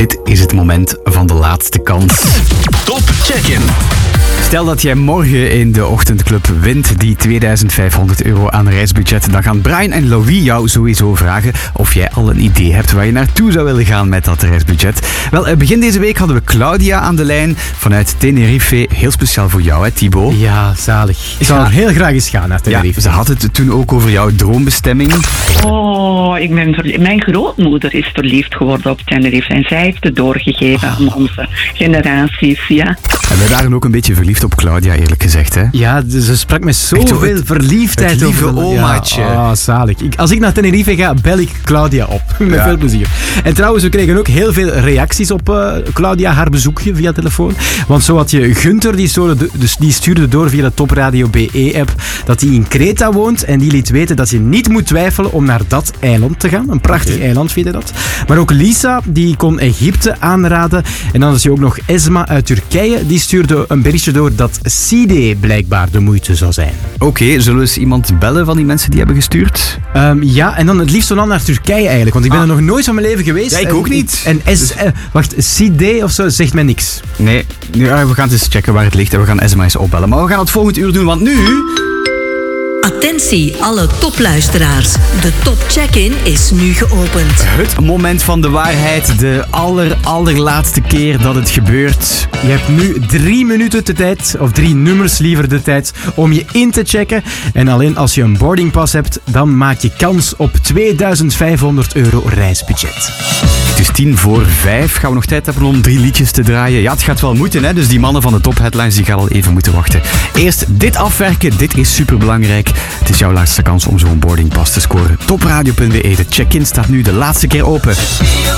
Dit is het moment van de laatste kans. Top Check-in. Stel dat jij morgen in de ochtendclub wint die €2500 aan reisbudget. Dan gaan Brian en Louis jou sowieso vragen of jij al een idee hebt waar je naartoe zou willen gaan met dat reisbudget. Wel, begin deze week hadden we Claudia aan de lijn vanuit Tenerife. Heel speciaal voor jou, hè, Thibaut? Ja, zalig. Ik zou er heel graag eens gaan naar Tenerife. Ja, ze had het toen ook over jouw droombestemming. Oh, mijn grootmoeder is verliefd geworden op Tenerife en zij heeft het doorgegeven aan onze generaties, ja. En wij waren ook een beetje verliefd op Claudia, eerlijk gezegd, hè? Ja, ze sprak met zoveel verliefdheid het lieve over. omaatje. Ja, zalig. Als ik naar Tenerife ga, bel ik Claudia op. Met veel plezier. En trouwens, we kregen ook heel veel reacties op Claudia, haar bezoekje via telefoon. Want zo had je Gunther, die stuurde door via de Top Radio BE-app dat hij in Kreta woont. En die liet weten dat je niet moet twijfelen om naar dat eiland te gaan. Een prachtig eiland, vind je dat? Maar ook Lisa, die kon Egypte aanraden. En dan is je ook nog Esma uit Turkije. Die stuurde een berichtje door dat Side blijkbaar de moeite zou zijn. Oké, zullen we eens iemand bellen van die mensen die hebben gestuurd? Ja, en dan het liefst zo dan naar Turkije eigenlijk. Want ik ben er nog nooit van mijn leven geweest. Ja, ik ook niet. En wacht, Side of zo zegt mij niks. Nee, we gaan eens checken waar het ligt en we gaan Esma eens opbellen. Maar we gaan het volgend uur doen, want nu... Attentie, alle topluisteraars. De Top Check-in is nu geopend. Het moment van de waarheid, de allerlaatste keer dat het gebeurt. Je hebt nu 3 minuten de tijd, of 3 nummers liever de tijd, om je in te checken. En alleen als je een boardingpas hebt, dan maak je kans op €2500 reisbudget. Het is 4:50. Gaan we nog tijd hebben om 3 liedjes te draaien? Ja, het gaat wel moeten, hè? Dus die mannen van de top headlines die gaan al even moeten wachten. Eerst dit afwerken, dit is superbelangrijk. Het is jouw laatste kans om zo'n boardingpas te scoren. Topradio.be, de check-in staat nu de laatste keer open.